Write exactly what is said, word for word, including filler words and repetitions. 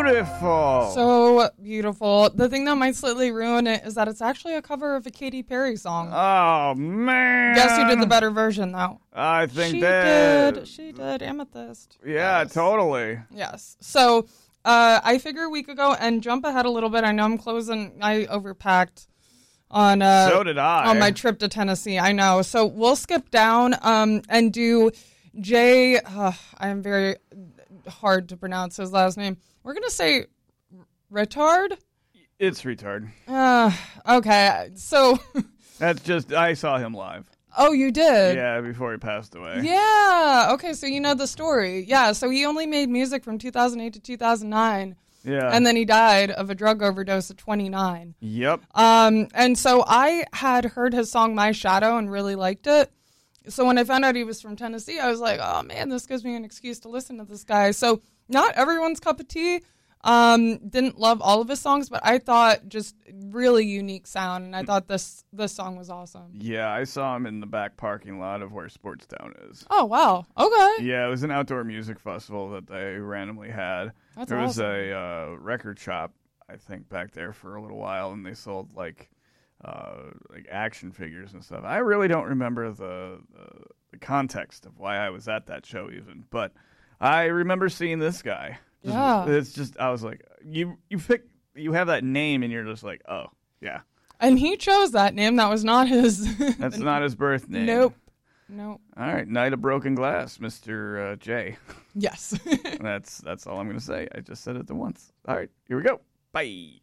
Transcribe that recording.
beautiful. So beautiful. The thing that might slightly ruin it is that it's actually a cover of a Katy Perry song. Oh, man. Guess who did the better version, though? I think she that... did. She did. Amethyst. Yeah, yes. totally. Yes. So uh, I figure we could go and jump ahead a little bit. I know I'm closing. I overpacked on uh, so did I. on my trip to Tennessee. I know. So we'll skip down um, and do Jay. Uh, I am very hard to pronounce his last name. We're going to say retard. It's retard. Uh, okay. So That's just, I saw him live. Oh, you did? Yeah, before he passed away. Yeah. Okay, so you know the story. Yeah, so he only made music from two thousand eight to two thousand nine. Yeah. And then he died of a drug overdose at twenty-nine. Yep. Um, and so I had heard his song My Shadow and really liked it. So when I found out he was from Tennessee, I was like, oh, man, this gives me an excuse to listen to this guy. So not everyone's cup of tea. Um, didn't love all of his songs, but I thought just really unique sound, and I thought this this song was awesome. Yeah, I saw him in the back parking lot of where Sportstown is. Oh, wow. Okay. Yeah, it was an outdoor music festival that they randomly had. That's there was awesome. a uh, record shop, I think, back there for a little while, and they sold, like, uh, like action figures and stuff. I really don't remember the, the, the context of why I was at that show even, but I remember seeing this guy. Just, Yeah. It's just, I was like, you you pick, you have that name, and you're just like, oh, yeah. And he chose that name. That was not his. That's not his birth name. Nope. Nope. All right, Night of Broken Glass, Mister Uh, J. Yes. that's that's all I'm going to say. I just said it the once. All right, here we go. Bye.